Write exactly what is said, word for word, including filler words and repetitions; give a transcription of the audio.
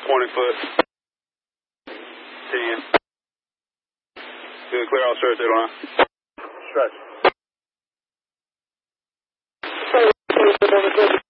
twenty foot. ten. Good, clear all stretch eight oh nine. Stretch.